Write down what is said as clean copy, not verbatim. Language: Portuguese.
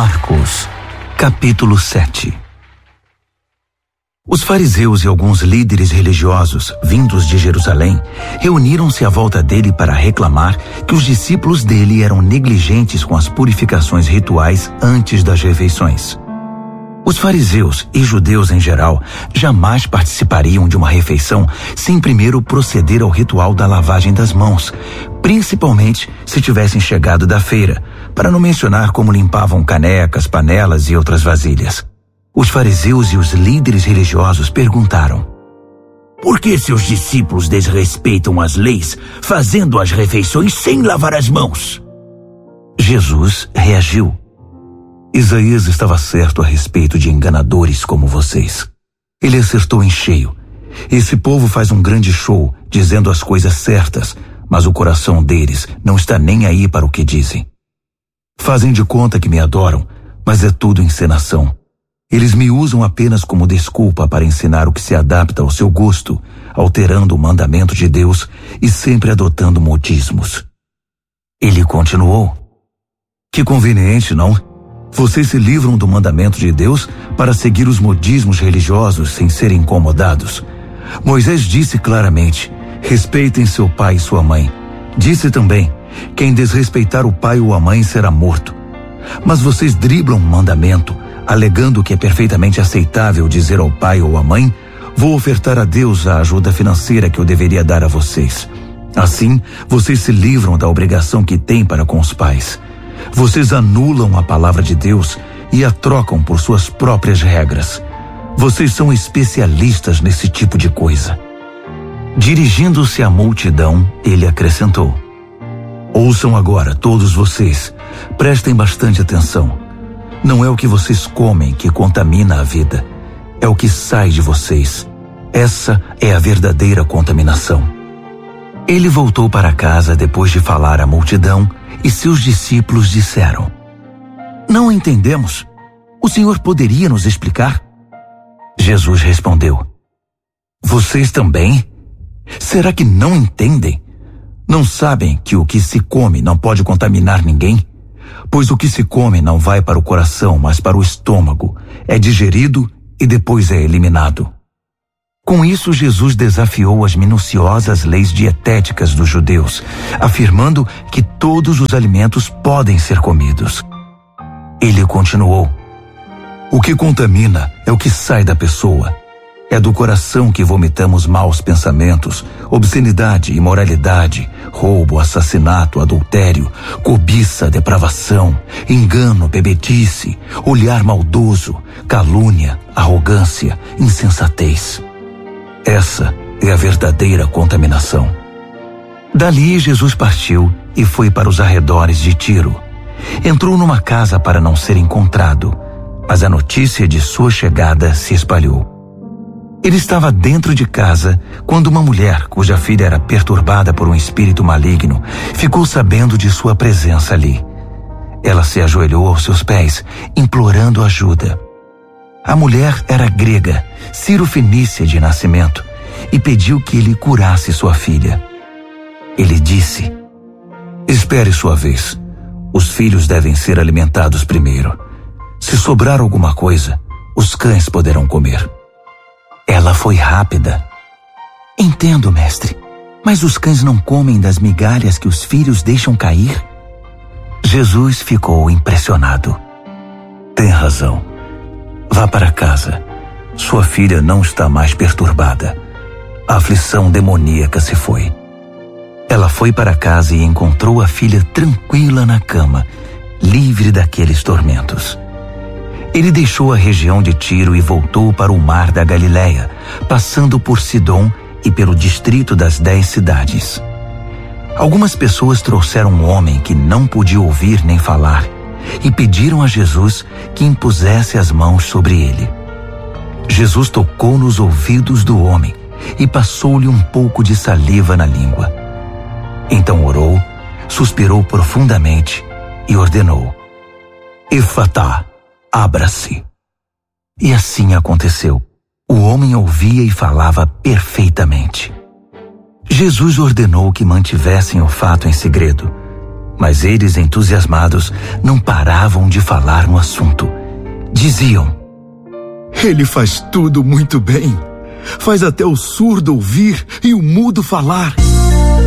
Marcos, capítulo 7. Os fariseus e alguns líderes religiosos, vindos de Jerusalém, reuniram-se à volta dele para reclamar que os discípulos dele eram negligentes com as purificações rituais antes das refeições. Os fariseus e judeus em geral jamais participariam de uma refeição sem primeiro proceder ao ritual da lavagem das mãos, principalmente se tivessem chegado da feira, para não mencionar como limpavam canecas, panelas e outras vasilhas. Os fariseus e os líderes religiosos perguntaram: por que seus discípulos desrespeitam as leis, fazendo as refeições sem lavar as mãos? Jesus reagiu: Isaías estava certo a respeito de enganadores como vocês. Ele acertou em cheio. Esse povo faz um grande show, dizendo as coisas certas, mas o coração deles não está nem aí para o que dizem. Fazem de conta que me adoram, mas é tudo encenação. Eles me usam apenas como desculpa para ensinar o que se adapta ao seu gosto, alterando o mandamento de Deus e sempre adotando modismos. Ele continuou: que conveniente, não? Vocês se livram do mandamento de Deus para seguir os modismos religiosos sem serem incomodados. Moisés disse claramente: respeitem seu pai e sua mãe. Disse também: quem desrespeitar o pai ou a mãe será morto. Mas vocês driblam um mandamento, alegando que é perfeitamente aceitável dizer ao pai ou à mãe: vou ofertar a Deus a ajuda financeira que eu deveria dar a vocês. Assim, vocês se livram da obrigação que têm para com os pais. Vocês anulam a palavra de Deus e a trocam por suas próprias regras. Vocês são especialistas nesse tipo de coisa. Dirigindo-se à multidão, ele acrescentou: ouçam agora, todos vocês, prestem bastante atenção. Não é o que vocês comem que contamina a vida, é o que sai de vocês. Essa é a verdadeira contaminação. Ele voltou para casa depois de falar à multidão e seus discípulos disseram: não entendemos. O Senhor poderia nos explicar? Jesus respondeu: vocês também? Será que não entendem? Não sabem que o que se come não pode contaminar ninguém? Pois o que se come não vai para o coração, mas para o estômago, é digerido e depois é eliminado. Com isso, Jesus desafiou as minuciosas leis dietéticas dos judeus, afirmando que todos os alimentos podem ser comidos. Ele continuou: o que contamina é o que sai da pessoa. É do coração que vomitamos maus pensamentos, obscenidade, imoralidade, roubo, assassinato, adultério, cobiça, depravação, engano, bebedice, olhar maldoso, calúnia, arrogância, insensatez. Essa é a verdadeira contaminação. Dali Jesus partiu e foi para os arredores de Tiro. Entrou numa casa para não ser encontrado, mas a notícia de sua chegada se espalhou. Ele estava dentro de casa quando uma mulher, cuja filha era perturbada por um espírito maligno, ficou sabendo de sua presença ali. Ela se ajoelhou aos seus pés, implorando ajuda. A mulher era grega, cirofenícia de nascimento, e pediu que ele curasse sua filha. Ele disse: espere sua vez. Os filhos devem ser alimentados primeiro. Se sobrar alguma coisa, os cães poderão comer. Ela foi rápida. Entendo, mestre, mas os cães não comem das migalhas que os filhos deixam cair? Jesus ficou impressionado. Tem razão. Vá para casa. Sua filha não está mais perturbada. A aflição demoníaca se foi. Ela foi para casa e encontrou a filha tranquila na cama, livre daqueles tormentos. Ele deixou a região de Tiro e voltou para o mar da Galileia, passando por Sidom e pelo distrito das 10 cidades. Algumas pessoas trouxeram um homem que não podia ouvir nem falar e pediram a Jesus que impusesse as mãos sobre ele. Jesus tocou nos ouvidos do homem e passou-lhe um pouco de saliva na língua. Então orou, suspirou profundamente e ordenou: Efatá, abra-se. E assim aconteceu. O homem ouvia e falava perfeitamente. Jesus ordenou que mantivessem o fato em segredo. Mas eles, entusiasmados, não paravam de falar no assunto. Diziam: ele faz tudo muito bem. Faz até o surdo ouvir e o mudo falar.